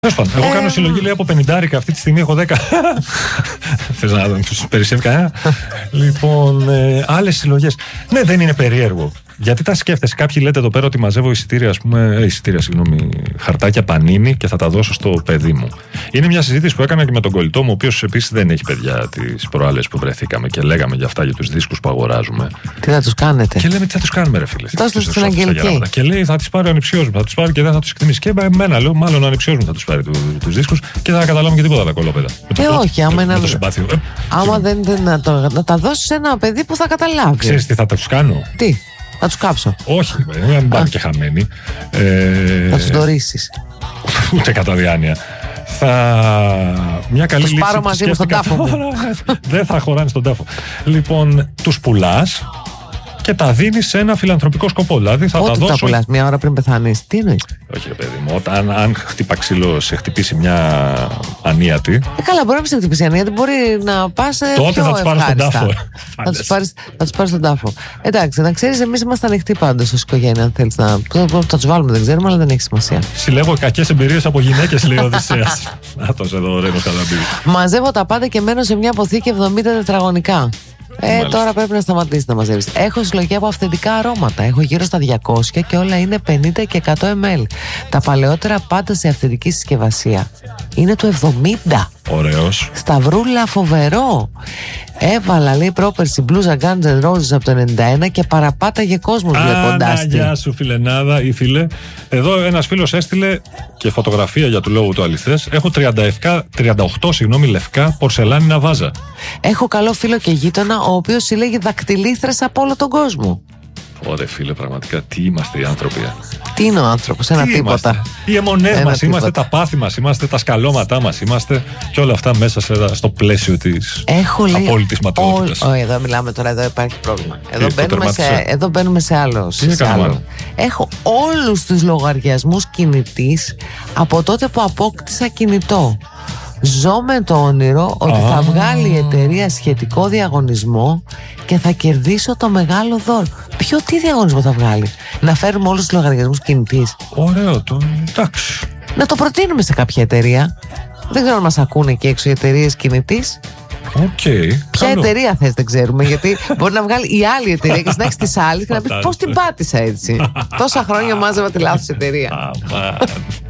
Εγώ κάνω συλλογή, λέει, από 50 αυτή τη στιγμή έχω 10. Θες να τους περισσεύει κανένα? Λοιπόν, άλλες συλλογές. Ναι, δεν είναι περίεργο. Γιατί τα σκέφτεσαι? Κάποιοι λέτε εδώ πέρα ότι μαζεύω χαρτάκια πανίνι και θα τα δώσω στο παιδί μου. Είναι μια συζήτηση που έκανα και με τον κολλητό μου, ο οποίος επίσης δεν έχει παιδιά, τις προάλλες που βρεθήκαμε και λέγαμε για αυτά, για τους δίσκους που αγοράζουμε. Τι θα τους κάνετε? Και λέμε τι θα τους κάνουμε, ρε φίλε. Δώστε τους στην Αγγελική. Και λέει θα τις πάρει ο ανιψιός μου, θα τους πάρει και δεν θα τους εκτιμήσει. Και εμένα λέω, μάλλον ο ανιψιός μου θα τους πάρει τους δίσκους και δεν θα καταλάβουμε και τίποτα τα κολόπεδα. Όχι, άμα δεν να τα δώσεις σε ένα παιδί που θα καταλάβει. Ξέρεις τι θα τους κάνω? Τι? Θα τους κάψω. Όχι, δεν πάνε και χαμένοι. Θα τους δωρήσεις. Ούτε κατά διάνοια. Μια καλή λύση. Τους πάρω μαζί μου στον τάφο μου. Δεν θα χωράνε στον τάφο. Λοιπόν, τους πουλάς και τα δίνεις σε ένα φιλανθρωπικό σκοπό. Δηλαδή θα πότε τα δώσω. Τα πουλάς, μια ώρα πριν πεθάνεις? Τι εννοείς? Όχι, ρε παιδί μου, αν χτυπά ξύλο, σε χτυπήσει μια ανίατη. Καλά, μπορεί να σε χτυπήσει ανίατη, μπορεί να πας. Τότε θα τους πάρω στον τάφο. Θα τους πάρεις στον τάφο. Εντάξει, να ξέρεις, εμείς είμαστε ανοιχτοί πάντως ως οικογένεια. Αν θέλεις να. Θα τους βάλουμε, δεν ξέρουμε, αλλά δεν έχει σημασία. Συλλέγω κακές εμπειρίες από γυναίκες, λέει ο Οδυσσέας. Άτος εδώ, ωραίο Καλαμπίδη. Μαζεύω τα πάντα και μένω σε μια αποθήκη 70 τετραγωνικά. Τώρα πρέπει να σταματήσει να μαζεύεις. Έχω συλλογή από αυθεντικά αρώματα. Έχω γύρω στα 200 και όλα είναι 50 και 100 ml. Τα παλαιότερα πάντα σε αυθεντική συσκευασία. Είναι του 70. Ωραίος. Σταυρούλα, φοβερό. Έβαλα, λέει, πρόπερση μπλούζα Guns N' Roses από το 91 και παραπάταγε κόσμος βλέποντάς τη. Γεια σου, φιλενάδα ή φίλε. Εδώ ένας φίλος έστειλε και φωτογραφία για του λόγου του αληθές. Έχω 38 λευκά πορσελάνινα βάζα. Έχω καλό φίλο και γείτονα, ο οποίος συλλέγει δακτυλίθρες από όλο τον κόσμο. Ωραία, φίλε, πραγματικά τι είμαστε οι άνθρωποι. Τι είναι ο άνθρωπος, ένα τίποτα. Είμαστε? Οι αιμονές μας, είμαστε τα πάθη μας, είμαστε τα σκαλώματά μας, είμαστε και όλα αυτά μέσα στο πλαίσιο της απόλυτης ματαιότητας. Εδώ μιλάμε τώρα, εδώ υπάρχει πρόβλημα. Εδώ μπαίνουμε σε άλλο. Έχω όλους τους λογαριασμούς κινητής από τότε που απόκτησα κινητό. Ζω με το όνειρο ότι θα βγάλει η εταιρεία σχετικό διαγωνισμό και θα κερδίσω το μεγάλο δώρο. Τι διαγωνισμό θα βγάλει? Να φέρουμε όλους τους λογαριασμούς κινητής. Ωραίο, εντάξει. Να το προτείνουμε σε κάποια εταιρεία. Δεν ξέρω αν μας ακούνε εκεί έξω οι εταιρείες κινητής. Ποια εταιρεία θες, δεν ξέρουμε, γιατί μπορεί να βγάλει η άλλη εταιρεία και να έχεις τις άλλες και να πεις πώς την πάτησα έτσι. Τόσα χρόνια μάζευα τη λάθος εταιρεία.